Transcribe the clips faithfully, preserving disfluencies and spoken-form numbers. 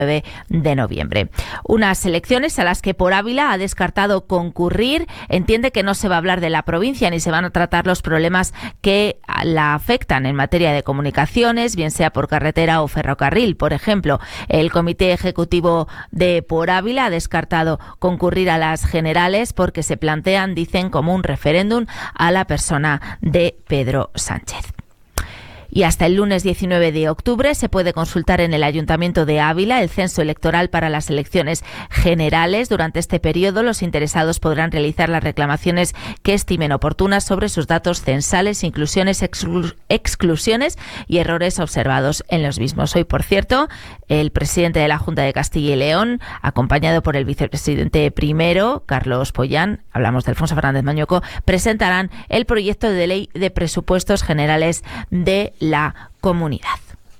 de noviembre. Unas elecciones a las que Por Ávila ha descartado concurrir. Entiende que no se va a hablar de la provincia ni se van a tratar los problemas que la afectan en materia de comunicaciones, bien sea por carretera o ferrocarril. Por ejemplo, el Comité Ejecutivo de Por Ávila ha descartado concurrir a las generales porque se plantean, dicen, como un referéndum a la persona de Pedro Sánchez. Y hasta el lunes diecinueve de octubre se puede consultar en el Ayuntamiento de Ávila el censo electoral para las elecciones generales. Durante este periodo, los interesados podrán realizar las reclamaciones que estimen oportunas sobre sus datos censales, inclusiones, exclu- exclusiones y errores observados en los mismos. Hoy, por cierto, el presidente de la Junta de Castilla y León, acompañado por el vicepresidente primero, Carlos Pollán, hablamos de Alfonso Fernández Mañueco, presentarán el proyecto de ley de presupuestos generales de la comunidad.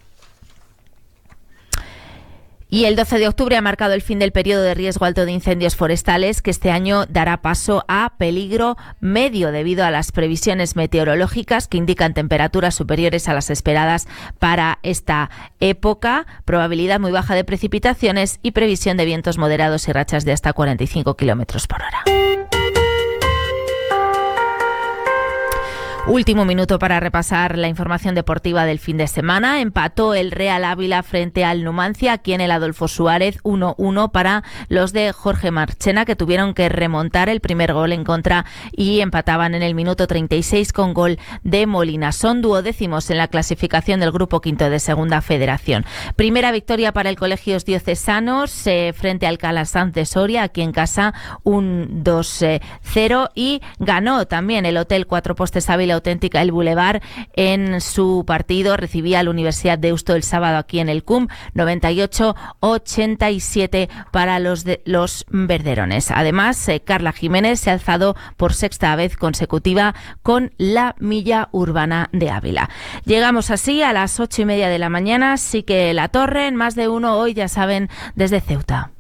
Y el doce de octubre ha marcado el fin del periodo de riesgo alto de incendios forestales, que este año dará paso a peligro medio debido a las previsiones meteorológicas que indican temperaturas superiores a las esperadas para esta época, probabilidad muy baja de precipitaciones y previsión de vientos moderados y rachas de hasta cuarenta y cinco kilómetros por hora. Último minuto para repasar la información deportiva del fin de semana. Empató el Real Ávila frente al Numancia aquí en el Adolfo Suárez, uno uno para los de Jorge Marchena, que tuvieron que remontar el primer gol en contra y empataban en el minuto treinta y seis con gol de Molina. Son duodécimos en la clasificación del grupo quinto de Segunda Federación. Primera victoria para el Colegios Diocesanos eh, frente al Calasanz de Soria, aquí en casa, un dos cero, y ganó también el Hotel Cuatro Postes Ávila Auténtica el Boulevard en su partido. Recibía a la Universidad de Deusto el sábado aquí en el C U M, noventa y ocho ochenta y siete para los de los verderones. Además, eh, Carla Jiménez se ha alzado por sexta vez consecutiva con la milla urbana de Ávila. Llegamos así a las ocho y media de la mañana. Sí que La Torre, en Más de Uno, hoy, ya saben, desde Ceuta.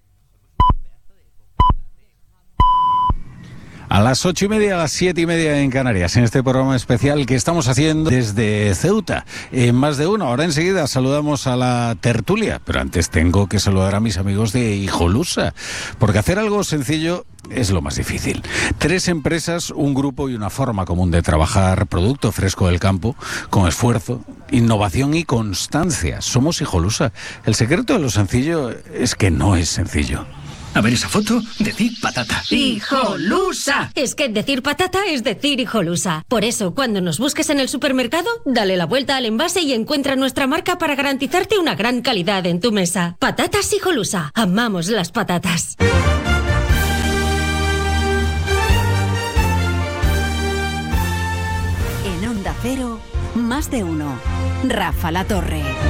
A las ocho y media, a las siete y media en Canarias, en este programa especial que estamos haciendo desde Ceuta, en Más de Uno. Ahora enseguida saludamos a la tertulia, pero antes tengo que saludar a mis amigos de Hijolusa, porque hacer algo sencillo es lo más difícil. Tres empresas, un grupo y una forma común de trabajar producto fresco del campo, con esfuerzo, innovación y constancia. Somos Hijolusa. El secreto de lo sencillo es que no es sencillo. A ver esa foto, decir patata. ¡Hijolusa! Es que decir patata es decir Hijolusa. Por eso, cuando nos busques en el supermercado, dale la vuelta al envase y encuentra nuestra marca para garantizarte una gran calidad en tu mesa. Patatas Hijolusa. Amamos las patatas. En Onda Cero, Más de Uno. Rafa La Torre.